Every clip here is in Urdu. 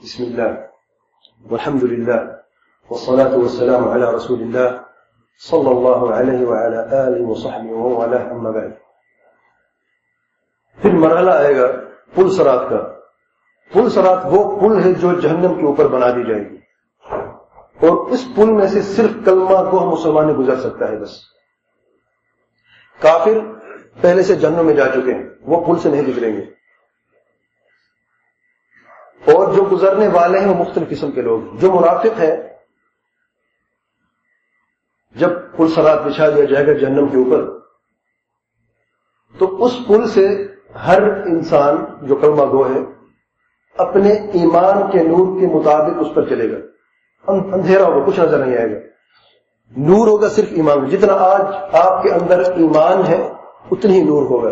بسم الله والحمد لله والصلاة والسلام على رسول الله صلى الله عليه وعلى آله وصحبه ومن أما بعد. پھر مرحلہ آئے گا پل صراط کا. پل صراط وہ پل ہے جو جہنم کے اوپر بنا دی جائے گی، اور اس پل میں سے صرف کلمہ گوہ مسلمان گزر سکتا ہے. بس کافر پہلے سے جہنم میں جا چکے ہیں، وہ پل سے نہیں گزریں گے. اور جو گزرنے والے ہیں وہ مختلف قسم کے لوگ. جو منافق ہے، جب پل صراط بچھا دیا جائے گا جہنم کے اوپر، تو اس پل سے ہر انسان جو کلمہ گو ہے اپنے ایمان کے نور کے مطابق اس پر چلے گا. اندھیرا ہوگا، کچھ نظر نہیں آئے گا. نور ہوگا صرف ایمان. جتنا آج آپ کے اندر ایمان ہے اتنی ہی نور ہوگا.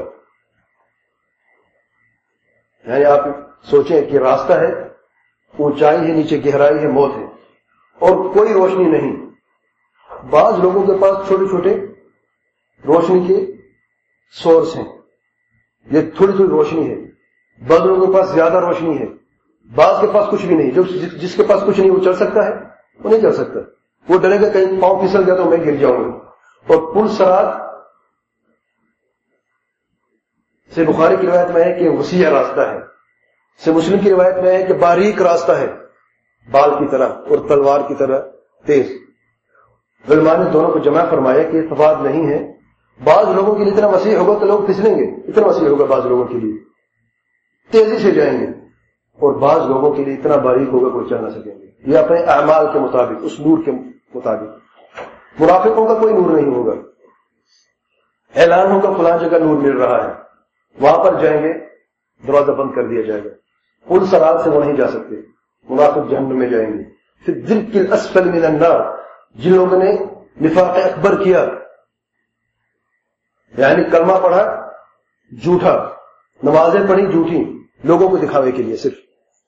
یعنی آپ سوچیں کہ راستہ ہے، اونچائی ہے، نیچے گہرائی ہے، موت ہے، اور کوئی روشنی نہیں. بعض لوگوں کے پاس چھوٹے چھوٹے روشنی کے سورس ہیں، یہ تھوڑی تھوڑی روشنی ہے. بعض لوگوں کے پاس زیادہ روشنی ہے، بعض کے پاس کچھ بھی نہیں. جس کے پاس کچھ نہیں وہ چل سکتا ہے؟ وہ نہیں چل سکتا. وہ ڈرے گا کہیں پاؤں پھسل گیا تو میں گر جاؤں گا. اور پل صراط سے بخاری کی روایت میں ہے کہ وسیع راستہ ہے، سے مسلم کی روایت میں ہے کہ باریک راستہ ہے، بال کی طرح اور تلوار کی طرح تیز. علماء نے دونوں کو جمع فرمایا کہ تفاوت نہیں ہے. بعض لوگوں کے لیے اتنا وسیع ہوگا تو لوگ پھسلیں گے، اتنا وسیع ہوگا بعض لوگوں کے لیے، تیزی سے جائیں گے. اور بعض لوگوں کے لیے اتنا باریک ہوگا کوئی چل نہ سکیں گے. یہ اپنے اعمال کے مطابق، اس نور کے مطابق. منافقوں کا کوئی نور نہیں ہوگا. اعلان ہوگا فلاں جگہ نور مل رہا ہے، وہاں پر جائیں گے، دروازہ بند کر دیا جائے گا. پل صراط سے وہ نہیں جا سکتے، منافق جہنم میں جائیں گے. پھر الدرک الاسفل من النار، جن لوگوں نے نفاق اکبر کیا، یعنی کلمہ پڑھا جھوٹا، نمازیں پڑھی جھوٹی، لوگوں کو دکھاوے کے لیے صرف،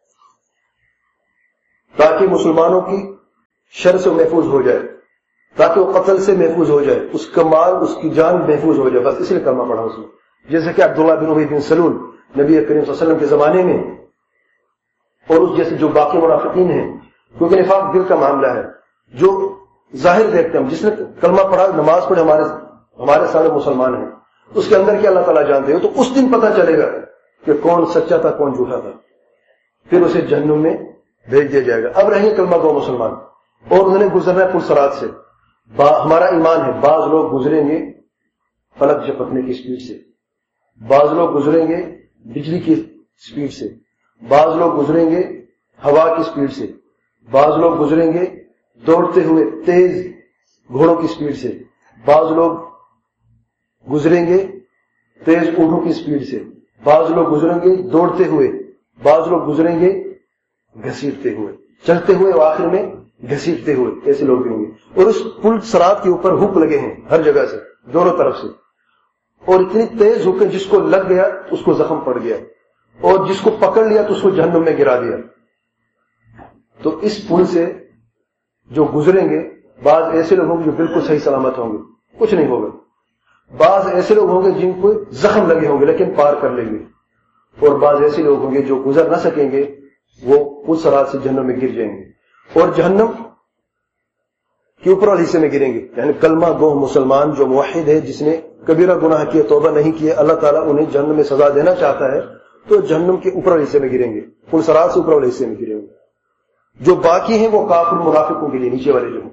تاکہ مسلمانوں کی شر سے محفوظ ہو جائے، تاکہ وہ قتل سے محفوظ ہو جائے، اس کا مال، اس کی جان محفوظ ہو جائے. بس اس لیے کلمہ پڑھا اس نے. جیسے کہ عبداللہ بن ابی بن سلول نبی کریم صلی اللہ علیہ وسلم کے زمانے میں، اور اس جیسے جو باقی منافقین ہیں، کیونکہ نفاق دل کا معاملہ ہے جو ظاہر دیکھتے ہیں. جس نے کلمہ پڑھا، نماز پڑھے، ہمارے سارے مسلمان ہیں، اس کے اندر کیا اللہ تعالیٰ جانتے ہو. تو اس دن پتہ چلے گا کہ کون سچا تھا کون جھوٹا تھا. پھر اسے جہنم میں بھیج دیا جائے گا. اب رہیں کلمہ گو مسلمان، اور انہوں نے گزرنا ہے پل صراط سے. ہمارا ایمان ہے، بعض لوگ گزریں گے فلک جھپکنے کی سپیڈ سے، بعض لوگ گزریں گے بجلی کی سپیڈ سے، بعض لوگ گزریں گے ہوا کی سپیڈ سے، بعض لوگ گزریں گے دوڑتے ہوئے تیز گھوڑوں کی سپیڈ سے، بعض لوگ گزریں گے تیز اونٹوں کی سپیڈ سے، بعض لوگ گزریں گے دوڑتے ہوئے، بعض لوگ گزریں گے گھسیٹتے ہوئے، چلتے ہوئے، اور آخر میں گھسیٹتے ہوئے. ایسے لوگ بھی ہوں گے. اور اس پل صراط کے اوپر ہک لگے ہیں ہر جگہ سے، دونوں طرف سے، اور اتنی تیز ہک ہے جس کو لگ گیا اس کو زخم پڑ گیا، اور جس کو پکڑ لیا تو اس کو جہنم میں گرا دیا. تو اس پل سے جو گزریں گے، بعض ایسے لوگ ہوں گے جو بالکل صحیح سلامت ہوں گے، کچھ نہیں ہوگا. بعض ایسے لوگ ہوں گے جن کو زخم لگے ہوں گے لیکن پار کر لیں گے. اور بعض ایسے لوگ ہوں گے جو گزر نہ سکیں گے، وہ پل صراط سے جہنم میں گر جائیں گے، اور جہنم کے اوپر والے حصے میں گریں گے. یعنی کلمہ گو مسلمان جو موحد ہے، جس نے کبیرہ گناہ کیا، توبہ نہیں کیا، اللہ تعالیٰ انہیں جہنم میں سزا دینا چاہتا ہے، تو جہنم کے اوپر والے حصے میں گریں گے، پل صراط سے اوپر والے حصے میں گریں گے. جو باقی ہیں وہ کافر منافقوں کے لیے، نیچے والے جو ہیں.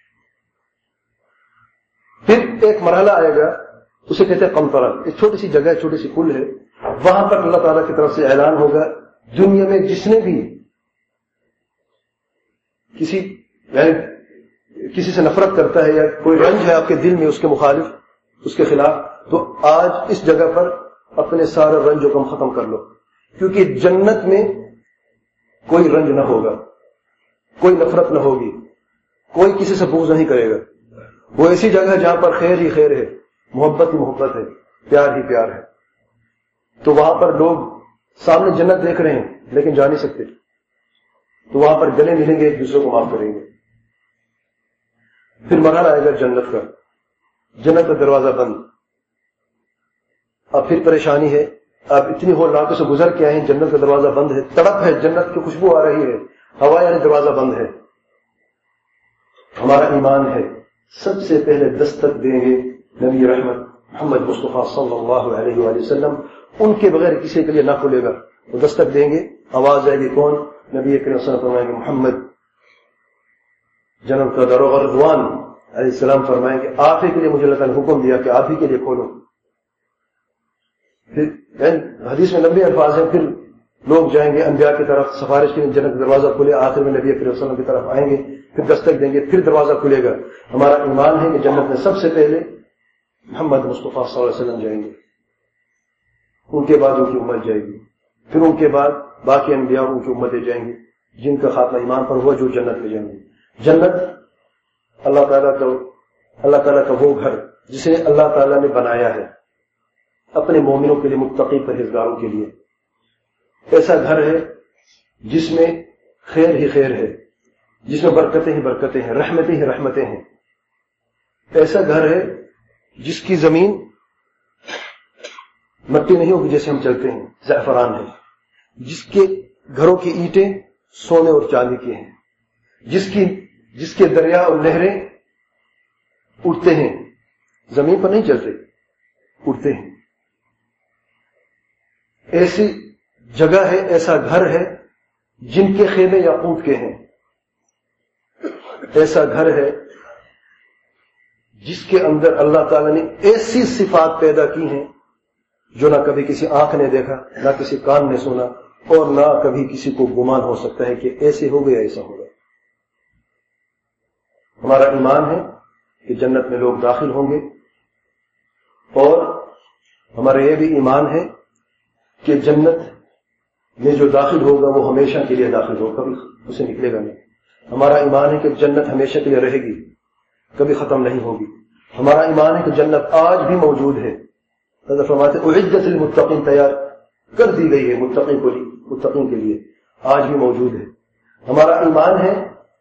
پھر ایک مرحلہ آئے گا، اسے کہتے ہیں قنطرہ. ایک چھوٹی سی جگہ، چھوٹی سی پل ہے، وہاں پر اللہ تعالیٰ کی طرف سے اعلان ہوگا، دنیا میں جس نے بھی کسی سے نفرت کرتا ہے یا کوئی رنج ہے آپ کے دل میں اس کے مخالف، اس کے خلاف، تو آج اس جگہ پر اپنے سارے رنج و غم ختم کر لو. کیونکہ جنت میں کوئی رنج نہ ہوگا، کوئی نفرت نہ ہوگی، کوئی کسی سے بغض نہیں کرے گا. وہ ایسی جگہ ہے جہاں پر خیر ہی خیر ہے، محبت ہی محبت ہے، پیار ہی پیار ہے. تو وہاں پر لوگ سامنے جنت دیکھ رہے ہیں لیکن جا نہیں سکتے، تو وہاں پر گلے ملیں گے، ایک دوسرے کو معاف کریں گے. پھر مرحلہ آئے گا جنت کا، جنت کا دروازہ بند. اب پھر پریشانی ہے آپ اتنی ہولناکیوں سے گزر کے آئے ہیں, جنت کا دروازہ بند ہے, تڑپ ہے, جنت کی خوشبو آ رہی ہے, ہوا یعنی دروازہ بند ہے. ہمارا ایمان ہے سب سے پہلے دستک دیں گے نبی رحمت محمد مصطفیٰ صلی اللہ علیہ وآلہ وسلم, ان کے بغیر کسی کے لیے نہ کھلے گا. وہ دستک دیں گے, آواز آئے گی, کون؟ نبی کریم صلی اللہ علیہ وسلم فرمائیں گے محمد. جنت کا دروغ رضوان علیہ السلام فرمائیں گے آپ ہی کے لیے مجھے اللہ تعالیٰ نے حکم دیا کہ آپ ہی کے لیے کھولو. پھر حدیث میں لمبے الفاظ ہیں, پھر لوگ جائیں گے انبیاء کی طرف سفارش کے لیے, جنت کا دروازہ کھلے, آخر میں نبی کریم صلی اللہ علیہ وسلم کی طرف آئیں گے, پھر دستک دیں گے, پھر دروازہ کھلے گا. ہمارا ایمان ہے کہ جنت میں سب سے پہلے محمد مصطفیٰ صلی اللہ علیہ وسلم جائیں گے, ان کے بعد ان کی امت جائے گی, پھر ان کے بعد باقی انبیاء ان کی امتیں جائیں گی جن کا خاتمہ ایمان پر ہوا, جو جنت میں جائیں گے. جنت اللہ تعالیٰ کا وہ گھر جسے اللہ تعالیٰ نے بنایا ہے اپنے مومنوں کے لیے, متقی پرہیزگاروں کے لیے. ایسا گھر ہے جس میں خیر ہی خیر ہے, جس میں برکتیں ہی برکتیں ہیں, رحمتیں ہی رحمتیں ہیں. ایسا گھر ہے جس کی زمین مٹی نہیں ہوگی جیسے ہم چلتے ہیں, زعفران ہے. جس کے گھروں کی اینٹیں سونے اور چاندی کی ہیں, جس کے دریا اور نہریں اڑتے ہیں, زمین پر نہیں چلتے, اڑتے ہیں. ایسی جگہ ہے, ایسا گھر ہے جن کے خیمے یاقوت کے ہیں. ایسا گھر ہے جس کے اندر اللہ تعالیٰ نے ایسی صفات پیدا کی ہیں جو نہ کبھی کسی آنکھ نے دیکھا, نہ کسی کان نے سنا, اور نہ کبھی کسی کو گمان ہو سکتا ہے کہ ایسے ہو گیا ایسا ہوگا. ہمارا ایمان ہے کہ جنت میں لوگ داخل ہوں گے, اور ہمارا یہ بھی ایمان ہے کہ جنت میں جو داخل ہوگا وہ ہمیشہ کے لیے داخل ہوگا, کبھی اسے نکلے گا نہیں. ہمارا ایمان ہے کہ جنت ہمیشہ کے لیے رہے گی, کبھی ختم نہیں ہوگی. ہمارا ایمان ہے کہ جنت آج بھی موجود ہے. حضرت فرماتے اعدت للمتقین, تیار کر دی گئی ہے متقین کے لیے, آج بھی موجود ہے. ہمارا ایمان ہے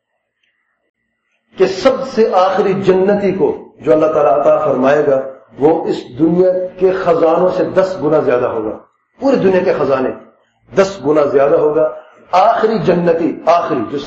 کہ سب سے آخری جنتی کو جو اللہ تعالیٰ عطا فرمائے گا وہ اس دنیا کے خزانوں سے 10 گنا زیادہ ہوگا. پوری دنیا کے خزانے 10 گنا زیادہ ہوگا. آخری جنتی, آخری جو